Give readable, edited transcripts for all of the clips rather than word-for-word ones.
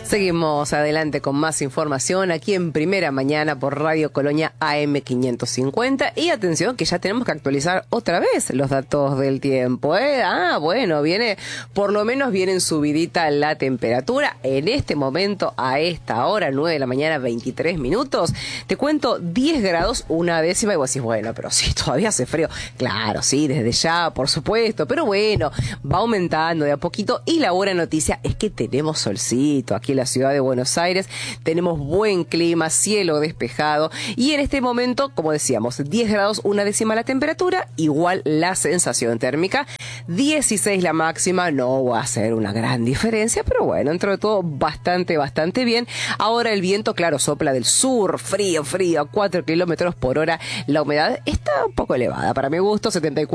Seguimos adelante con más información aquí en Primera Mañana por Radio Colonia AM 550. Y atención que ya tenemos que actualizar otra vez los datos del tiempo, ¿eh? Bueno, por lo menos viene en subidita la temperatura. En este momento, a esta hora, 9 de la mañana, 23 minutos, te cuento 10 grados, una décima. Y vos decís, bueno, pero sí, todavía hace frío. Claro, sí, desde ya, por supuesto. Pero bueno, va aumentando de a poquito. Y la buena noticia es que tenemos solcito aquí en la ciudad de Buenos Aires. Tenemos buen clima, cielo despejado. Y en este momento, como decíamos, 10 grados, una décima la temperatura. Igual la sensación térmica. 16 la máxima. No va a ser una gran diferencia, pero bueno, dentro de todo, bastante bien. Ahora el viento, claro, sopla del sur, frío, a 4 kilómetros por hora. La humedad está un poco elevada, para mi gusto,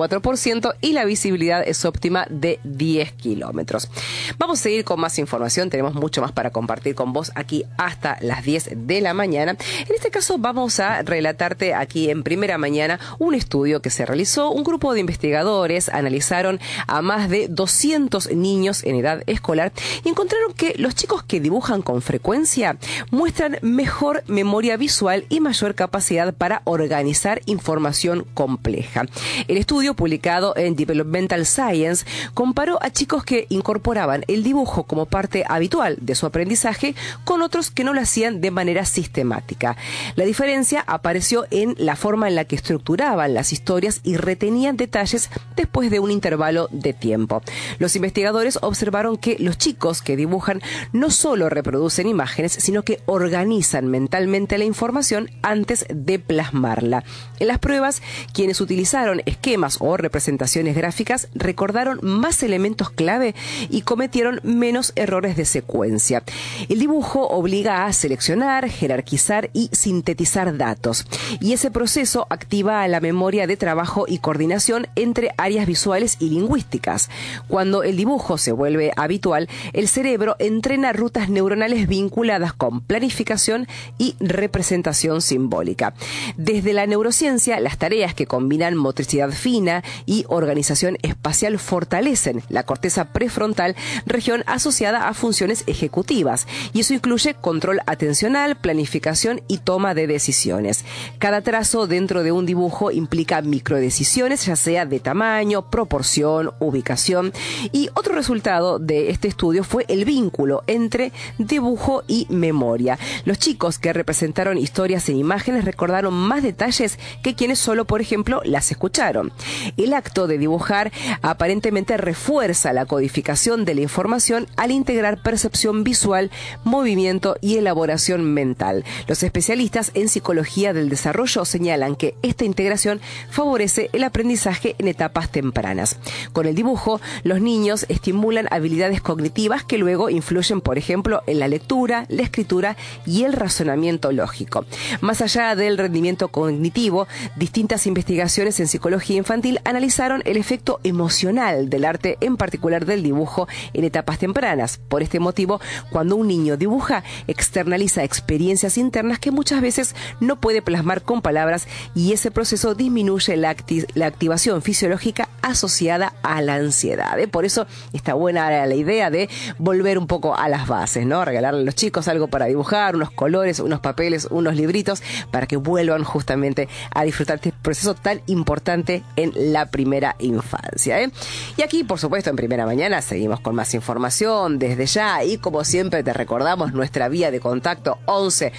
74%, y la visibilidad es óptima de 10 kilómetros. Vamos a seguir con más información, tenemos mucho más para compartir con vos aquí hasta las 10 de la mañana. En este caso vamos a relatarte aquí en Primera Mañana un estudio que se realizó. Un grupo de investigadores analizaron a más de 200 niños en edad escolar y encontraron que los chicos que dibujan con frecuencia muestran mejor memoria visual y mayor capacidad para organizar información compleja. El estudio, publicado en Developmental Science, comparó a chicos que incorporaban el dibujo como parte habitual de su aprendizaje con otros que no lo hacían de manera sistemática. La diferencia apareció en la forma en la que estructuraban las historias y retenían detalles después de un intervalo de tiempo. Los investigadores observaron que los chicos que dibujan no solo reproducen imágenes, sino que organizan mentalmente la información antes de plasmarla. En las pruebas, quienes utilizaron esquemas o representaciones gráficas recordaron más elementos clave y cometieron menos errores de secuencia. El dibujo obliga a seleccionar, jerarquizar y sintetizar datos, y ese proceso activa la memoria de trabajo y coordinación entre áreas visuales y lingüísticas. Cuando el dibujo se vuelve habitual, el cerebro entrena rutas neuronales vinculadas con planificación y representación simbólica. Desde la neurociencia, las tareas que combinan motricidad fina y organización espacial fortalecen la corteza prefrontal, región asociada a funciones ejecutivas, y eso incluye control atencional, planificación y toma de decisiones. Cada trazo dentro de un dibujo implica microdecisiones, ya sea de tamaño, proporción, ubicación, y otro resultado de este estudio fue el vínculo entre dibujo y memoria. Los chicos que representaron historias en imágenes recordaron más detalles que quienes solo, por ejemplo, las escucharon. El acto de dibujar aparentemente refuerza la codificación de la información al integrar percepción visual, movimiento y elaboración mental. Los especialistas en psicología del desarrollo señalan que esta integración favorece el aprendizaje en etapas tempranas. Con el dibujo, los niños estimulan habilidades cognitivas que luego influyen, por ejemplo, en la lectura, la escritura y el razonamiento lógico. Más allá del rendimiento cognitivo, distintas investigaciones en psicología infantil analizaron el efecto emocional del arte, en particular del dibujo, en etapas tempranas. Por este motivo, cuando un niño dibuja, externaliza experiencias internas que muchas veces no puede plasmar con palabras, y ese proceso disminuye la activación fisiológica asociada a la ansiedad. Por eso está buena la idea de volver un poco a las bases, ¿no? Regalarle a los chicos algo para dibujar, unos colores, unos papeles, unos libritos, para que vuelvan justamente a disfrutar este proceso tan importante en la primera infancia. Y aquí, por supuesto, en Primera Mañana seguimos con más información desde ya, y como siempre te recordamos nuestra vía de contacto 11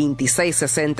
26 60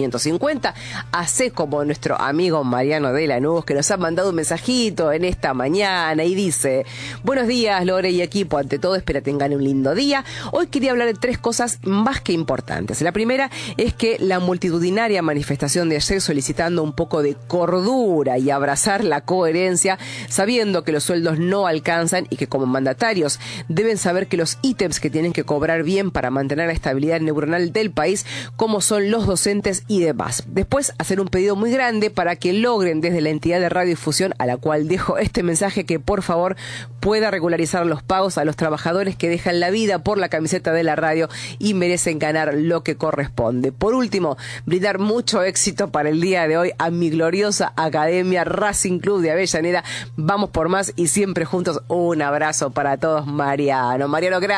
0550. Hacé como nuestro amigo Mariano de Lanús, que nos ha mandado un mensajito en esta mañana y dice: buenos días, Lore y equipo, ante todo espero tengan un lindo día. Hoy quería hablar de 3 cosas más que importantes. La primera es que la multitudinaria manifestación de ayer solicitando un poco de cordura y abrazar la coherencia, sabiendo que los sueldos no alcanzan y que como mandatarios deben saber que los ítems que tienen que cobrar bien para mantener la estabilidad neuronal del país, como son los docentes y demás. Después, hacer un pedido muy grande para que logren desde la entidad de radiodifusión a la cual dejo este mensaje, que por favor pueda regularizar los pagos a los trabajadores que dejan la vida por la camiseta de la radio y merecen ganar lo que corresponde. Por último, brindar mucho éxito para el día de hoy a mi gloriosa Academia Racing Club de Avellaneda. Vamos por más y siempre juntos. Un abrazo para todos, Mariano. Mariano, gracias por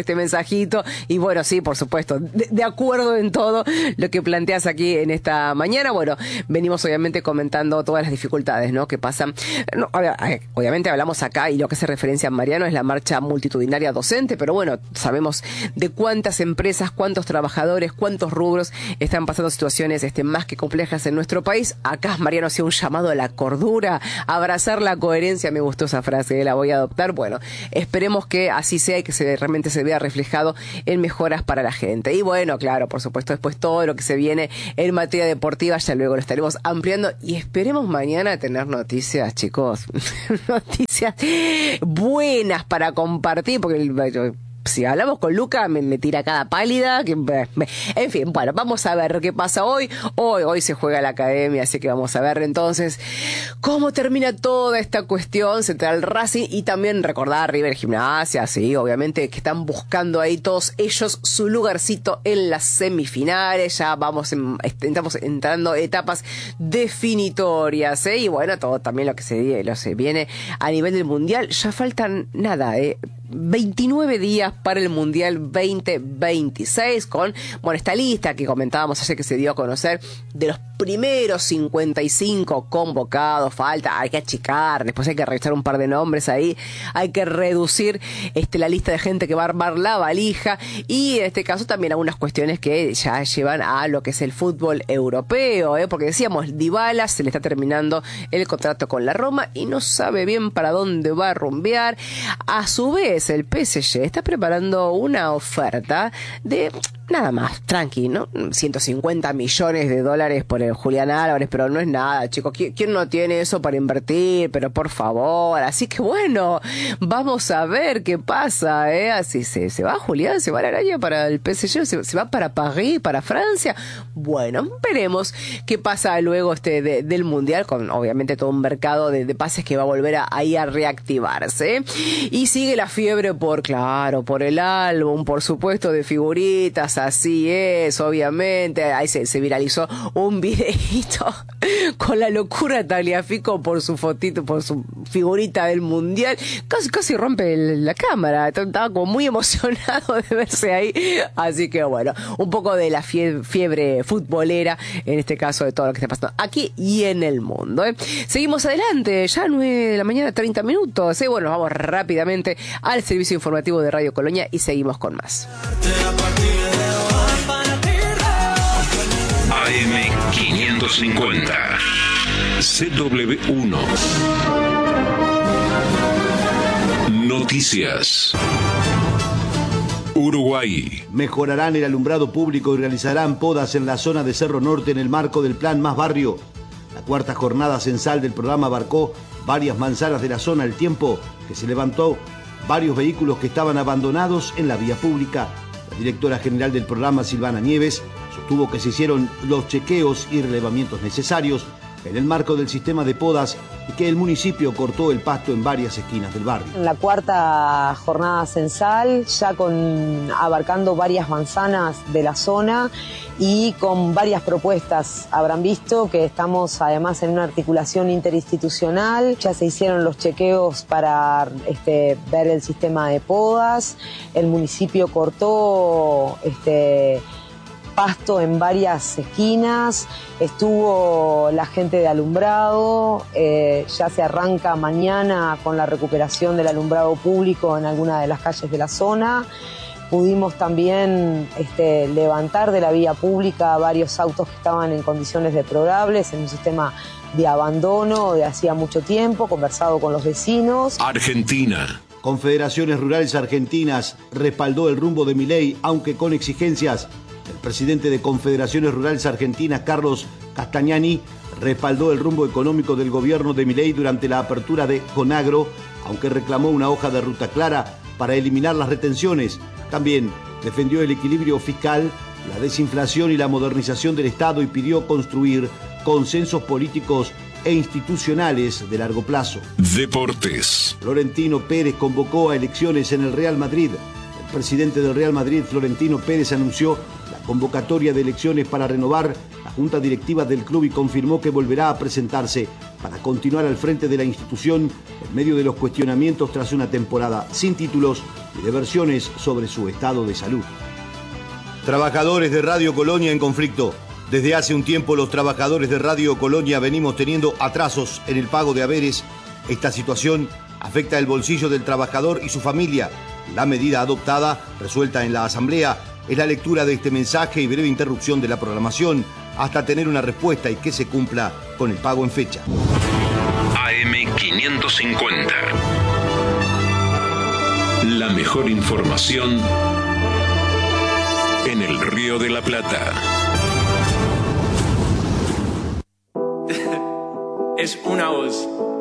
este mensajito. Y bueno, sí, por supuesto, de acuerdo en todo lo que planteas aquí en esta mañana. Bueno, venimos obviamente comentando todas las dificultades, ¿no?, que pasan. No, obviamente hablamos acá, y lo que hace referencia a Mariano es la marcha multitudinaria docente, pero bueno, sabemos de cuántas empresas, cuántos trabajadores, cuántos rubros están pasando situaciones más que complejas en nuestro país. Acá Mariano hacía un llamado a la cordura, a abrazar la coherencia. Me gustó esa frase, la voy a adoptar. Bueno, esperemos que así sea y que realmente se vea reflejado en mejoras para la gente. Y bueno, claro, por supuesto, después todo lo que se viene en materia deportiva, ya luego lo estaremos ampliando, y esperemos mañana tener noticias, chicos, noticias buenas para compartir, porque si hablamos con Luca me tira cada pálida. En fin, bueno, vamos a ver qué pasa hoy. Hoy se juega la academia, así que vamos a ver entonces cómo termina toda esta cuestión. Central Racing, y también recordar River Gimnasia, sí, obviamente que están buscando ahí todos ellos su lugarcito en las semifinales. Ya estamos entrando etapas definitorias, y bueno, todo también lo que se viene a nivel del Mundial. Ya faltan 29 días para el Mundial 2026, con, bueno, esta lista que comentábamos ayer, que se dio a conocer, de los primeros 55 convocados. Hay que achicar, después hay que revisar un par de nombres ahí, hay que reducir la lista de gente que va a armar la valija, y en este caso también algunas cuestiones que ya llevan a lo que es el fútbol europeo, porque decíamos, Dybala se le está terminando el contrato con la Roma y no sabe bien para dónde va a rumbear. A su vez, el PSG está preparando una oferta de nada más, tranqui, ¿no? 150 millones de dólares por el Julián Álvarez, pero no es nada, chicos. ¿Quién no tiene eso para invertir? Pero por favor. Así que bueno, vamos a ver qué pasa, Así se va Julián, se va la araña para el PSG, se va para París, para Francia. Bueno, veremos qué pasa luego del Mundial, con obviamente todo un mercado de pases que va a volver a reactivarse. Y sigue la fiebre por el álbum, por supuesto, de figuritas. Así es, obviamente. Ahí se viralizó un videito con la locura de Tagliafico por su fotito, por su figurita del Mundial. Casi rompe la cámara. Estaba como muy emocionado de verse ahí. Así que bueno, un poco de la fiebre futbolera, en este caso, de todo lo que está pasando aquí y en el mundo. Seguimos adelante, ya 9 de la mañana, 30 minutos. Bueno, vamos rápidamente al servicio informativo de Radio Colonia y seguimos con más. AM550 CW1 Noticias. Uruguay. Mejorarán el alumbrado público y realizarán podas en la zona de Cerro Norte en el marco del Plan Más Barrio. La cuarta jornada censal del programa abarcó varias manzanas de la zona al tiempo que se levantó varios vehículos que estaban abandonados en la vía pública. La directora general del programa, Silvana Nieves, sostuvo que se hicieron los chequeos y relevamientos necesarios en el marco del sistema de podas y que el municipio cortó el pasto en varias esquinas del barrio. En la cuarta jornada censal, ya abarcando varias manzanas de la zona y con varias propuestas. Habrán visto que estamos además en una articulación interinstitucional. Ya se hicieron los chequeos para ver el sistema de podas. El municipio cortó pasto en varias esquinas, estuvo la gente de alumbrado, ya se arranca mañana con la recuperación del alumbrado público en alguna de las calles de la zona. Pudimos también levantar de la vía pública varios autos que estaban en condiciones deplorables, en un sistema de abandono de hacía mucho tiempo, conversado con los vecinos. Argentina. Confederaciones Rurales Argentinas respaldó el rumbo de Milei, aunque con exigencias. El presidente de Confederaciones Rurales Argentinas, Carlos Castagnani, respaldó el rumbo económico del gobierno de Milei durante la apertura de Conagro, aunque reclamó una hoja de ruta clara para eliminar las retenciones. También defendió el equilibrio fiscal, la desinflación y la modernización del Estado y pidió construir consensos políticos e institucionales de largo plazo. Deportes. Florentino Pérez convocó a elecciones en el Real Madrid. El presidente del Real Madrid, Florentino Pérez, anunció la convocatoria de elecciones para renovar la junta directiva del club y confirmó que volverá a presentarse para continuar al frente de la institución en medio de los cuestionamientos tras una temporada sin títulos y de versiones sobre su estado de salud. Trabajadores de Radio Colonia en conflicto. Desde hace un tiempo los trabajadores de Radio Colonia venimos teniendo atrasos en el pago de haberes. Esta situación afecta el bolsillo del trabajador y su familia. La medida adoptada, resuelta en la Asamblea, es la lectura de este mensaje y breve interrupción de la programación hasta tener una respuesta y que se cumpla con el pago en fecha. AM550. La mejor información en el Río de la Plata. Es una voz.